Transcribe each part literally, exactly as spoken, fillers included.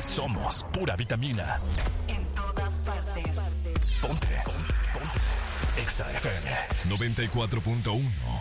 Somos pura vitamina. En todas partes. Ponte. Ponte. Exa F M noventa y cuatro punto uno.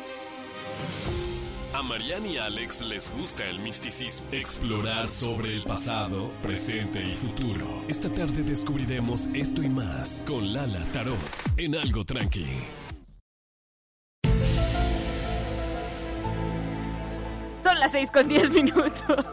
A Mariana y Alex les gusta el misticismo. Explorar sobre el pasado, presente y futuro. Esta tarde descubriremos esto y más con Lala Tarot en Algo Tranqui. Son las seis con diez minutos.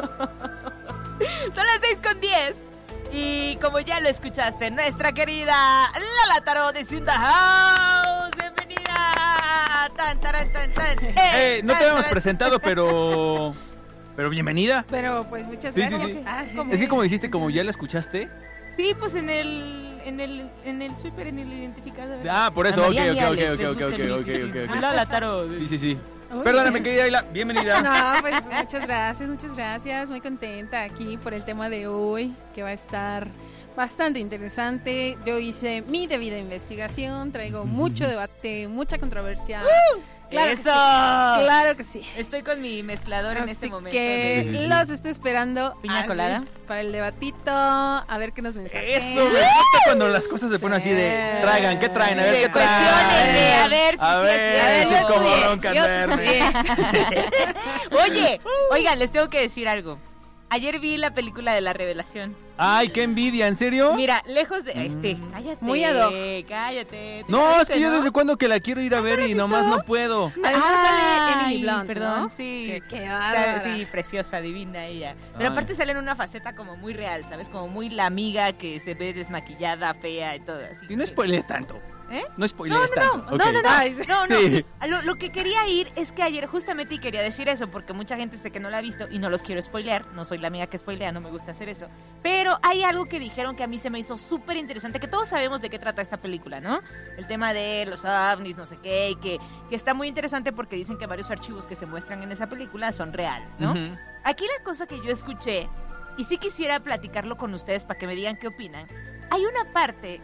Son las seis con diez. Y como ya lo escuchaste, nuestra querida Lala Tarot is in the house. Bienvenida. Tan, taran, tan, tan. Eh, Eh, no tan, te habíamos tan. presentado, pero... Pero bienvenida. Pero pues muchas Sí, sí, gracias. sí. Ah, Es que como dijiste, como ya la escuchaste. Sí, pues en el en el en el sweeper, en el identificador. Ah, por eso, A ok, Mariana ok, y ok, Alex ok, les ok, gusta ok, el ok, misticismo. ok, ok. Lala Tarot. Sí, sí, sí. Uy, Perdóname, bien. querida Ayla, bienvenida. No, pues muchas gracias, muchas gracias. Muy contenta aquí por el tema de hoy, que va a estar bastante interesante. Yo hice mi debida investigación, traigo mucho debate, mucha controversia. ¡Uh! Claro ¡Eso! que sí. Claro que sí. Estoy con mi mezclador en Así este momento. que Sí, sí, sí. los estoy esperando. Piña así, colada. para el debatito, a ver qué nos mensajean. Eso, me gusta cuando las cosas se ponen así de... Sí. Tragan, ¿qué traen? A ver, De ¿qué traen? cuestiones, a ver si A sí es ver, cierto. A ver, si yo como estudié, roncan yo verme. estudié. Oye, oigan, les tengo que decir algo. Ayer vi la película de La Revelación. Ay, qué envidia, ¿en serio? Mira, lejos de... Este, cállate. Muy ad hoc. Cállate. ¿Te No, es parece, que yo no? desde cuando que la quiero ir a ver y nomás no puedo. Además Ay, sale Emily Blunt, perdón, ¿no? sí. Qué, qué Está- bárbara. Sí, preciosa, divina ella. Pero Ay. aparte sale en una faceta como muy real, ¿sabes? Como muy la amiga que se ve desmaquillada, fea y todo así. Si no que- spoilees tanto. ¿Eh? No No, spoilees no, no, tanto. no, Ok. no, no, Ay, sí. no, no. Sí. A Lo, lo que quería ir es que ayer justamente y quería decir eso porque mucha gente sé que no la ha visto y no los quiero spoilear, no soy la amiga que spoilea, no me gusta hacer eso, pero hay algo que dijeron que a mí se me hizo súper interesante, que todos sabemos de qué trata esta película, ¿no? El tema de los ovnis, no sé qué, y que, que está muy interesante porque dicen que varios archivos que se muestran en esa película son reales, ¿no? Ujú. Aquí la cosa que yo escuché, y sí quisiera platicarlo con ustedes para que me digan qué opinan, hay una parte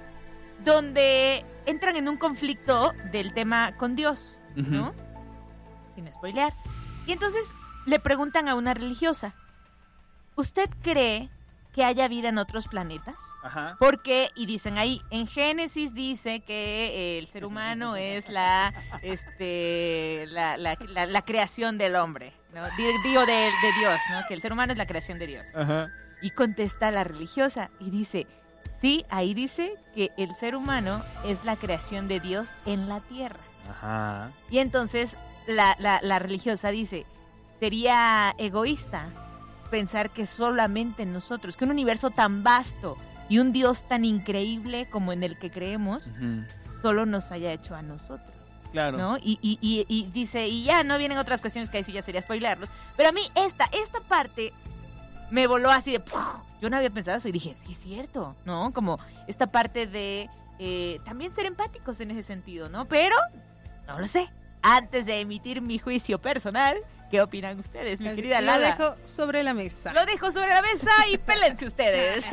donde entran en un conflicto del tema con Dios, ¿no? Ujú. Sin spoilear. Y entonces le preguntan a una religiosa, ¿usted cree que haya vida en otros planetas? Ajá. Porque, y dicen ahí, en Génesis dice que el ser humano es la este la, la, la, la creación del hombre, ¿no? Digo, de, de Dios, ¿no? Que el ser humano es la creación de Dios. Ajá. Y contesta la religiosa y dice, sí, ahí dice que el ser humano es la creación de Dios en la tierra. Ajá. Y entonces la, la, la religiosa dice, sería egoísta pensar que solamente nosotros, que un universo tan vasto y un Dios tan increíble como en el que creemos, Ujú. solo nos haya hecho a nosotros. Claro. ¿No? Y, y, y, y dice, y ya no vienen otras cuestiones que ahí sí ya sería spoilearlos. Pero a mí esta, esta parte me voló así de... ¡puf! Yo no había pensado eso y dije, sí es cierto, ¿no? Como esta parte de eh, también ser empáticos en ese sentido, ¿no? Pero, no lo sé. Antes de emitir mi juicio personal, ¿qué opinan ustedes, mi Así, querida lo Lala? dejo sobre la mesa. Lo dejo sobre la mesa y pélense ustedes.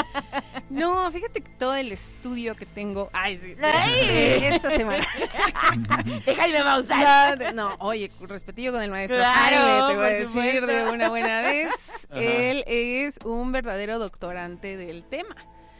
No, fíjate que todo el estudio que tengo. Ay, sí. Ay. de esta semana. De Jaime Maussan. No, no, oye, respetillo con el maestro. Claro, Jaime, te voy a por decir supuesto. de una buena vez. Ajá. Él es un verdadero doctorante del tema.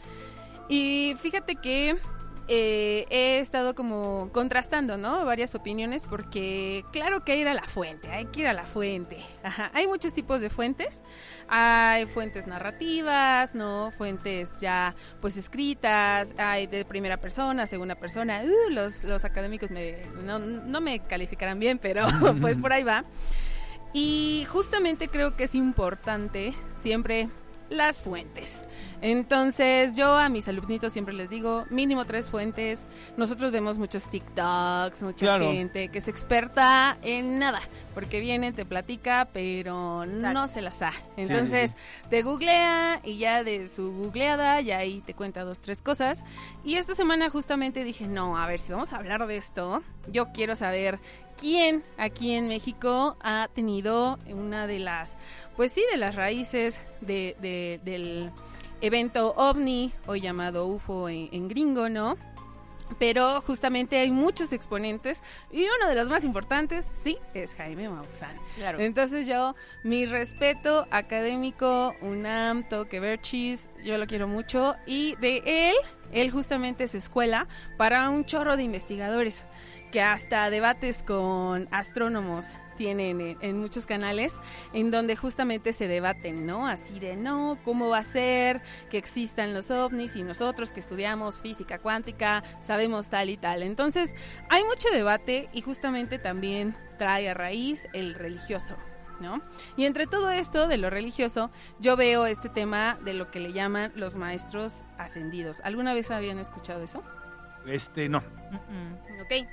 Y fíjate que eh, he estado como contrastando, ¿no? Varias opiniones porque claro que hay que ir a la fuente, hay que ir a la fuente. Ajá. Hay muchos tipos de fuentes. Hay fuentes narrativas, ¿no? Fuentes ya pues escritas, hay de primera persona, segunda persona. Uh, los, los académicos me, no, no me calificarán bien, pero pues por ahí va. Y justamente creo que es importante siempre las fuentes. Entonces yo a mis alumnitos siempre les digo mínimo tres fuentes. Nosotros vemos muchos TikToks, mucha Claro. gente que es experta en nada, porque viene, te platica, pero Exacto. no se las da. Entonces te googlea y ya de su googleada ya ahí te cuenta dos, tres cosas. Y esta semana justamente dije, no, a ver, si vamos a hablar de esto, yo quiero saber quién aquí en México ha tenido una de las, pues sí, de las raíces de, de, del evento OVNI, hoy llamado U F O en, en gringo, ¿no? pero justamente hay muchos exponentes y uno de los más importantes, sí, es Jaime Maussan. Claro. Entonces yo, mi respeto académico, UNAM, Toqueberchis, yo lo quiero mucho, y de él, él justamente es escuela para un chorro de investigadores, que hasta debates con astrónomos tienen en, en muchos canales, en donde justamente se debaten, ¿no? Así de, no, ¿cómo va a ser que existan los ovnis y nosotros que estudiamos física cuántica sabemos tal y tal? Entonces, hay mucho debate y justamente también trae a raíz el religioso, ¿no? Y entre todo esto de lo religioso, yo veo este tema de lo que le llaman los maestros ascendidos. ¿Alguna vez habían escuchado eso? Este, no. Mm-mm. Ok.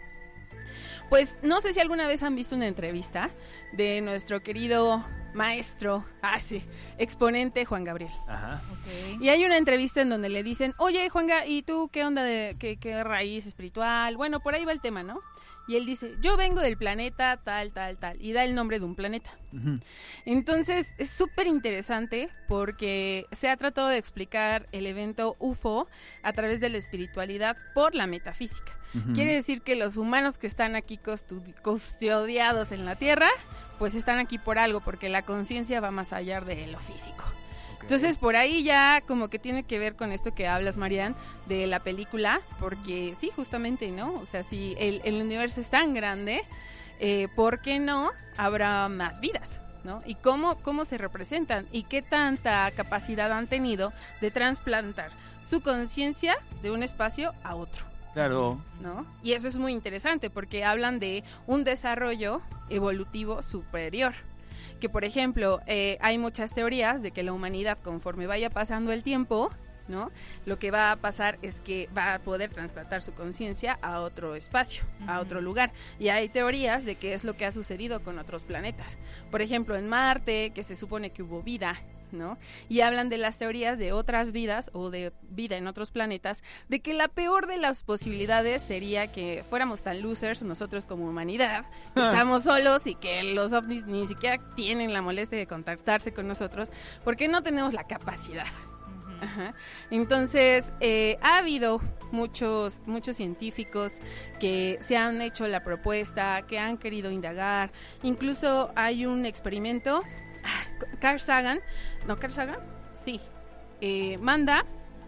Pues no sé si alguna vez han visto una entrevista de nuestro querido maestro, ah sí, exponente Juan Gabriel. Ajá. Ok. Y hay una entrevista en donde le dicen, oye Juanga, ¿y tú qué onda de qué, qué raíz espiritual? Bueno, por ahí va el tema, ¿no? Y él dice, yo vengo del planeta tal, tal, tal, y da el nombre de un planeta. Uh-huh. Entonces, es súper interesante porque se ha tratado de explicar el evento U F O a través de la espiritualidad por la metafísica. Uh-huh. Quiere decir que los humanos que están aquí custodi- custodiados en la Tierra, pues están aquí por algo, porque la conciencia va más allá de lo físico. Entonces, por ahí ya como que tiene que ver con esto que hablas, Marian, de la película, porque sí, justamente, ¿no? O sea, si el, el universo es tan grande, eh, ¿por qué no habrá más vidas? ¿No? Y cómo, cómo se representan y qué tanta capacidad han tenido de trasplantar su conciencia de un espacio a otro. Claro. ¿No? Y eso es muy interesante porque hablan de un desarrollo evolutivo superior. Que, por ejemplo, eh, hay muchas teorías de que la humanidad, conforme vaya pasando el tiempo, ¿no? Lo que va a pasar es que va a poder transportar su conciencia a otro espacio, uh-huh. a otro lugar. Y hay teorías de que es lo que ha sucedido con otros planetas. Por ejemplo, en Marte, que se supone que hubo vida, ¿no? Y hablan de las teorías de otras vidas o de vida en otros planetas, de que la peor de las posibilidades sería que fuéramos tan losers nosotros como humanidad, que estamos solos y que los ovnis ni siquiera tienen la molestia de contactarse con nosotros porque no tenemos la capacidad. Ajá. Entonces, eh, ha habido muchos, muchos científicos que se han hecho la propuesta, que han querido indagar. Incluso hay un experimento, Carl Sagan, ¿no Carl Sagan? Sí, eh, manda,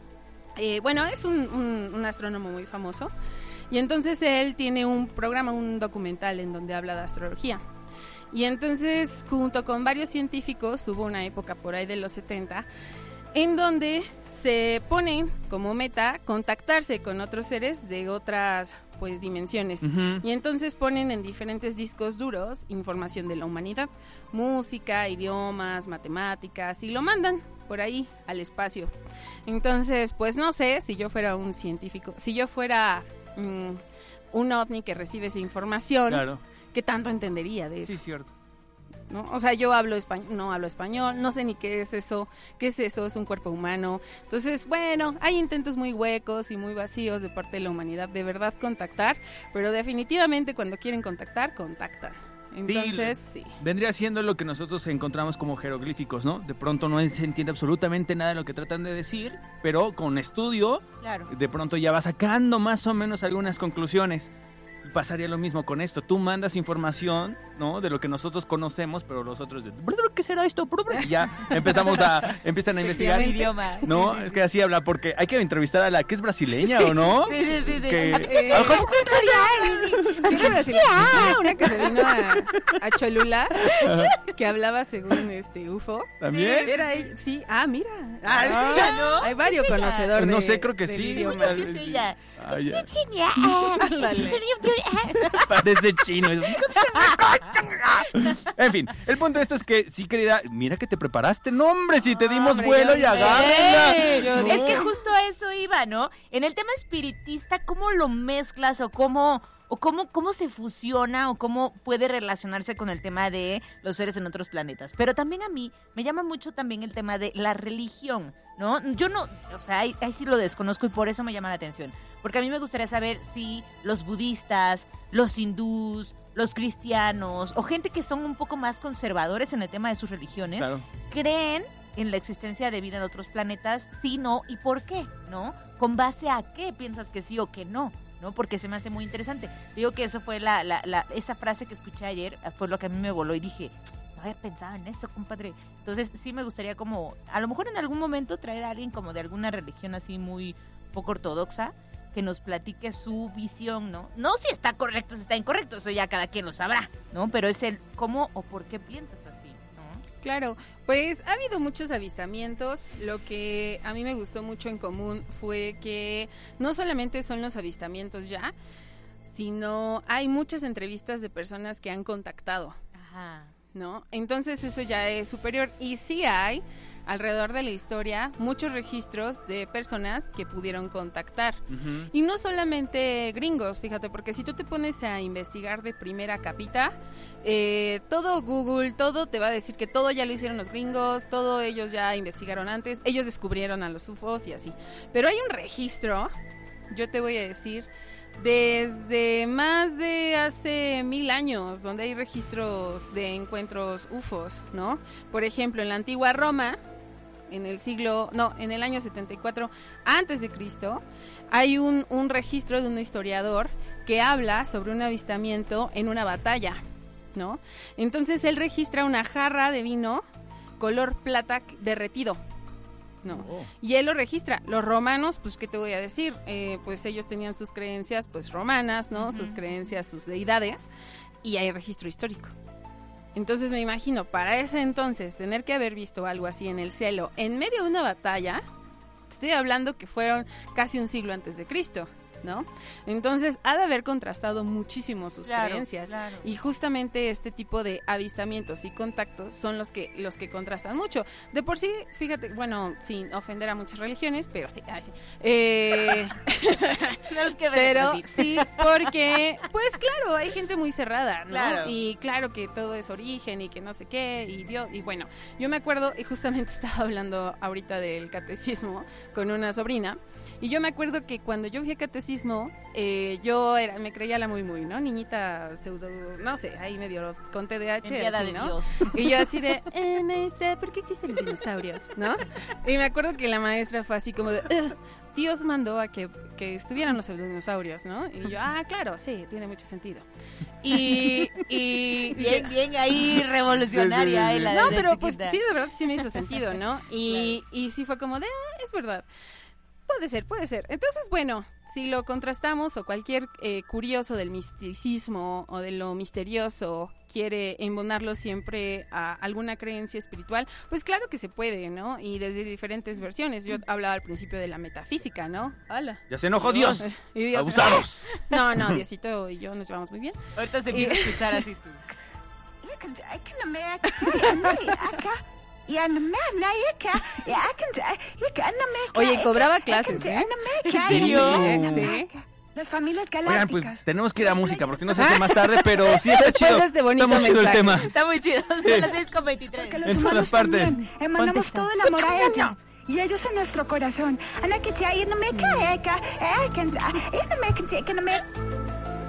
eh, bueno, es un, un, un astrónomo muy famoso, y entonces él tiene un programa, un documental en donde habla de astrología. Y entonces, junto con varios científicos, hubo una época por ahí de los setenta, en donde se pone como meta contactarse con otros seres de otras pues dimensiones. Uh-huh. Y entonces ponen en diferentes discos duros información de la humanidad, música, idiomas, matemáticas, y lo mandan por ahí al espacio. Entonces, pues no sé, si yo fuera un científico, si yo fuera um, un ovni que recibe esa información, claro. ¿qué tanto entendería de eso? Sí, cierto. ¿No? O sea, yo hablo español, no hablo español, no sé ni qué es eso, qué es eso, es un cuerpo humano. Entonces, bueno, hay intentos muy huecos y muy vacíos de parte de la humanidad de verdad contactar, pero definitivamente cuando quieren contactar, contactan. Entonces, sí, sí. Vendría siendo lo que nosotros encontramos como jeroglíficos, ¿no? De pronto no se entiende absolutamente nada de lo que tratan de decir, pero con estudio, claro. de pronto ya va sacando más o menos algunas conclusiones. Pasaría lo mismo con esto. Tú mandas información, ¿no? De lo que nosotros conocemos, pero los otros de, ¿qué será esto? Y ya empezamos a empiezan a investigar. Idioma. No, es que así habla porque hay que entrevistar a la que es brasileña, sí. ¿o no? Sí, sí, sí. Que, eh, a lo mejor, sí, era brasileña. Una que se vino a, a Cholula, que hablaba según este U F O. ¿También? Era ella, sí, ah, mira. Ah, Ah, ella, ¿no? Hay varios Es ella. conocedores. No sé, creo que del sí. idioma. Sí, es ella. Ah, ya. Ándale. Parece chino. Es- En fin, el punto de esto es que, sí, querida, mira que te preparaste. No, hombre, si te dimos Hombre, vuelo yo- y agárrenla. ¡Ey! Yo No. dije- Es que justo a eso iba, ¿no? En el tema espiritista, ¿cómo lo mezclas o cómo, o cómo, cómo se fusiona o cómo puede relacionarse con el tema de los seres en otros planetas? Pero también a mí me llama mucho también el tema de la religión, ¿no? Yo no, o sea, ahí, ahí sí lo desconozco y por eso me llama la atención. Porque a mí me gustaría saber si los budistas, los hindús, los cristianos o gente que son un poco más conservadores en el tema de sus religiones, Claro. creen en la existencia de vida en otros planetas, sí, no, y por qué, ¿no? ¿Con base a qué piensas que sí o que no? ¿no? Porque se me hace muy interesante. Digo que eso fue la, la, la esa frase que escuché ayer, fue lo que a mí me voló y dije, no había pensado en eso, compadre. Entonces sí me gustaría como, a lo mejor en algún momento traer a alguien como de alguna religión así muy poco ortodoxa, que nos platique su visión, ¿no? No si está correcto, si está incorrecto, eso ya cada quien lo sabrá, ¿no? Pero es el cómo o por qué piensas así, ¿no? Claro, pues ha habido muchos avistamientos. Lo que a mí me gustó mucho en común fue que no solamente son los avistamientos ya, sino hay muchas entrevistas de personas que han contactado, Ajá. ¿no? Entonces eso ya es superior. Y sí hay alrededor de la historia muchos registros de personas que pudieron contactar. Uh-huh. Y no solamente gringos, fíjate, porque si tú te pones a investigar de primera capita, eh, todo Google, todo te va a decir que todo ya lo hicieron los gringos, todo ellos ya investigaron antes, ellos descubrieron a los U F Os y así. Pero hay un registro, yo te voy a decir, desde más de hace mil años, donde hay registros de encuentros U F Os, ¿no? Por ejemplo, en la antigua Roma, en el siglo, no, en el año setenta y cuatro antes de Cristo, hay un, un registro de un historiador que habla sobre un avistamiento en una batalla, ¿no? Entonces él registra una jarra de vino color plata derretido, ¿no? Oh. Y él lo registra. Los romanos, pues, ¿qué te voy a decir? Eh, pues ellos tenían sus creencias, pues, romanas, ¿no? Uh-huh. Sus creencias, sus deidades, y hay registro histórico. Entonces me imagino, para ese entonces, tener que haber visto algo así en el cielo, en medio de una batalla, estoy hablando que fueron casi un siglo antes de Cristo, ¿no? Entonces ha de haber contrastado muchísimo sus Claro, creencias, claro. y justamente este tipo de avistamientos y contactos son los que los que contrastan mucho. De por sí, fíjate, bueno, sin ofender a muchas religiones, pero sí, ay, sí. Eh, No los que pero decir. sí, porque pues claro, hay gente muy cerrada, ¿no? Claro. Y claro que todo es origen y que no sé qué, y Dios, y bueno, yo me acuerdo, y justamente estaba hablando ahorita del catecismo con una sobrina, y yo me acuerdo que cuando yo fui a catecismo, eh, yo era, me creía la muy muy, ¿no? Niñita pseudo, no sé, ahí medio con T D A H, Enviada así, de ¿no? Dios. Y yo así de, eh, maestra, ¿por qué existen los dinosaurios? ¿No? Y me acuerdo que la maestra fue así como de, "Ugh, Dios mandó a que, que estuvieran los dinosaurios, ¿no?" Y yo, ah, claro, sí, tiene mucho sentido. Y, y Bien, bien ahí revolucionaria. Sí, sí, sí, eh, la no, de pero pues chiquita. sí, de verdad sí me hizo sentido, ¿no? Y, y sí fue como de, ah, es verdad. Puede ser, puede ser. Entonces, bueno, si lo contrastamos o cualquier eh, curioso del misticismo o de lo misterioso quiere embonarlo siempre a alguna creencia espiritual, pues claro que se puede, ¿no? Y desde diferentes versiones. Yo hablaba al principio de la metafísica, ¿no? ¡Hala! Ya se enojó Dios. Y Dios- Abusados. No, no, Diosito y yo nos llevamos muy bien. Ahorita se empieza a escuchar así tú. Oye, cobraba clases, ¿eh? serio? Sí. Las familias Oigan, pues galácticas. tenemos que ir a música porque no se hace más tarde, pero sí está Después chido. de este bonito Está muy chido el mensaje. tema. Está muy chido. Son las seis con veintitrés. Porque los En humanos todas partes. también emanamos Contesta. todo el amor a ellos. Y ellos en nuestro corazón. A la que te hay en la meca, eka, eka, en la meca, en la meca.